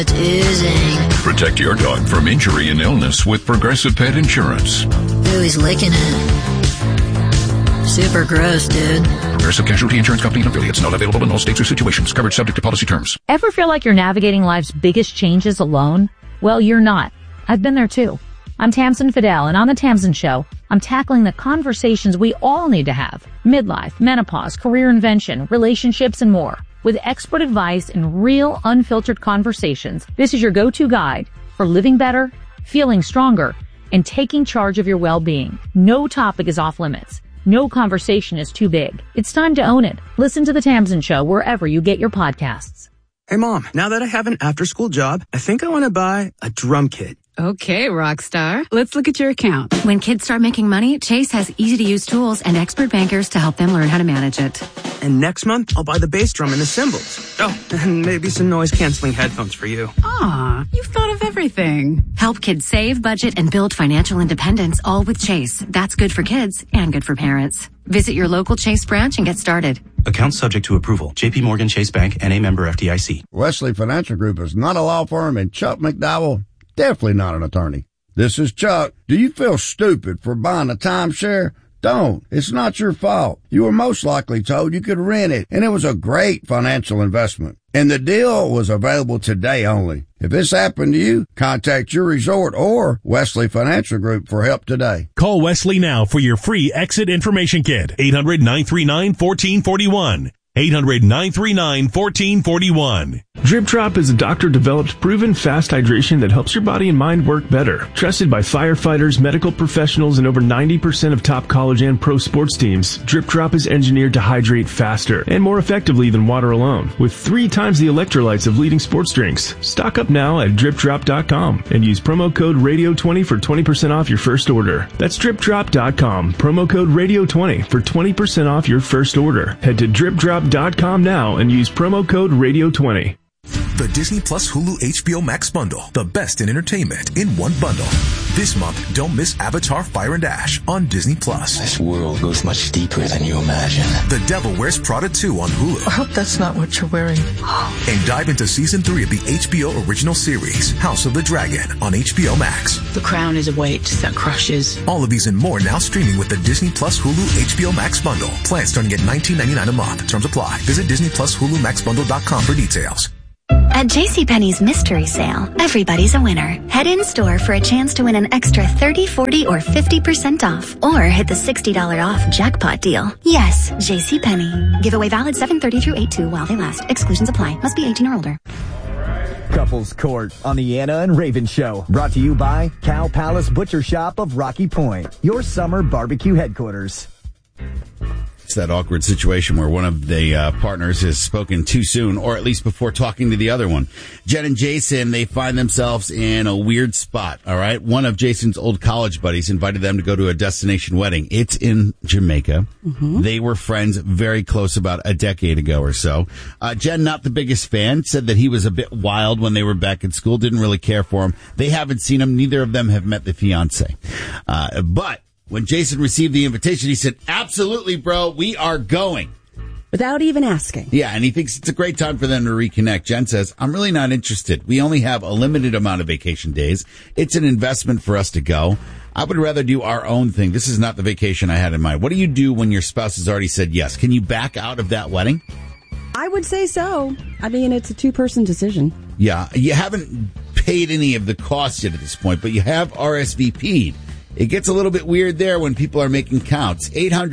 It is ink. Protect your dog from injury and illness with Progressive Pet Insurance. Ooh, he's licking it. Super gross, dude. Progressive Casualty Insurance Company and affiliates. Not available in all states or situations. Coverage subject to policy terms. Ever feel like you're navigating life's biggest changes alone? Well, you're not. I've been there too. I'm Tamsin Fidel, and on The Tamsin Show, I'm tackling the conversations we all need to have. Midlife, menopause, career invention, relationships, and more. With expert advice and real, unfiltered conversations, this is your go-to guide for living better, feeling stronger, and taking charge of your well-being. No topic is off limits. No conversation is too big. It's time to own it. Listen to The Tamsin Show wherever you get your podcasts. Hey, Mom, now that I have an after-school job, I think I want to buy a drum kit. Okay, Rockstar. Let's look at your account. When kids start making money, Chase has easy-to-use tools and expert bankers to help them learn how to manage it. And next month, I'll buy the bass drum and the cymbals. Oh, and maybe some noise-canceling headphones for you. Aw, you've thought of everything. Help kids save, budget, and build financial independence, all with Chase. That's good for kids and good for parents. Visit your local Chase branch and get started. Account subject to approval. J.P. Morgan Chase Bank, N.A. member FDIC. Wesley Financial Group is not a law firm, and Chuck McDowell, definitely not an attorney. This is Chuck. Do you feel stupid for buying a timeshare? Don't. It's not your fault. You were most likely told you could rent it, and it was a great financial investment. And the deal was available today only. If this happened to you, contact your resort or Wesley Financial Group for help today. Call Wesley now for your free exit information kit. 800-939-1441. 800-939-1441. Drip Drop is a doctor-developed, proven fast hydration that helps your body and mind work better. Trusted by firefighters, medical professionals, and over 90% of top college and pro sports teams, Drip Drop is engineered to hydrate faster and more effectively than water alone, with 3 times the electrolytes of leading sports drinks. Stock up now at DripDrop.com and use promo code RADIO20 for 20% off your first order. That's DripDrop.com, promo code RADIO20 for 20% off your first order. Head to DripDrop.com now and use promo code RADIO20. The Disney Plus Hulu HBO Max bundle. The best in entertainment in one bundle. This month, don't miss Avatar Fire and Ash on Disney Plus. This world goes much deeper than you imagine. The Devil Wears Prada 2 on Hulu. I hope that's not what you're wearing. And dive into season 3 of the HBO original series, House of the Dragon on HBO Max. The crown is a weight that crushes. All of these and more now streaming with the Disney Plus Hulu HBO Max bundle. Plans starting at $19.99 a month. Terms apply. Visit Disney Plus Hulu MaxBundle.com for details. At JCPenney's Mystery Sale, everybody's a winner. Head in store for a chance to win an extra 30, 40, or 50% off. Or hit the $60 off jackpot deal. Yes, JCPenney. Giveaway valid 7/30 through 8/2 while they last. Exclusions apply. Must be 18 or older. Couples Court on the Anna and Raven Show. Brought to you by Cow Palace Butcher Shop of Rocky Point. Your summer barbecue headquarters. It's that awkward situation where one of the partners has spoken too soon, or at least before talking to the other one. Jen and Jason, they find themselves in a weird spot, all right? One of Jason's old college buddies invited them to go to a destination wedding. It's in Jamaica. Mm-hmm. They were friends very close about a decade ago or so. Jen, not the biggest fan, said that he was a bit wild when they were back in school, didn't really care for him. They haven't seen him. Neither of them have met the fiance. But when Jason received the invitation, he said, absolutely, bro, we are going. Without even asking. Yeah, and he thinks it's a great time for them to reconnect. Jen says, I'm really not interested. We only have a limited amount of vacation days. It's an investment for us to go. I would rather do our own thing. This is not the vacation I had in mind. What do you do when your spouse has already said yes? Can you back out of that wedding? I would say so. I mean, it's a 2-person decision. Yeah, you haven't paid any of the costs yet at this point, but you have RSVP'd. It gets a little bit weird there when people are making counts.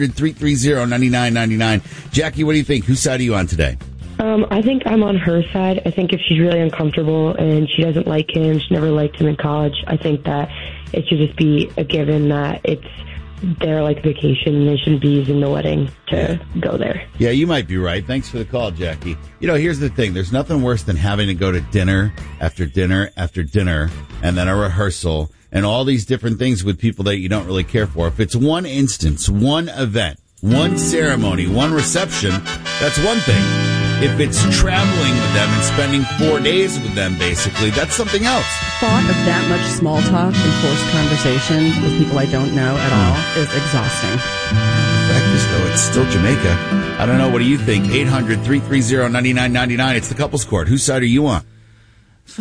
800-330-9999. Jackie, what do you think? Whose side are you on today? I think I'm on her side. I think if she's really uncomfortable and she doesn't like him, she never liked him in college, I think that it should just be a given that it's their vacation and they shouldn't be using the wedding to go there. Yeah, you might be right. Thanks for the call, Jackie. You know, here's the thing. There's nothing worse than having to go to dinner after dinner after dinner and then a rehearsal and all these different things with people that you don't really care for. If it's one instance, one event, one ceremony, one reception, that's one thing. If it's traveling with them and spending 4 days with them, basically, that's something else. Thought of that much small talk and forced conversation with people I don't know at all is exhausting. The fact is, though, it's still Jamaica. I don't know. What do you think? 800-330-9999. It's the Couples Court. Whose side are you on?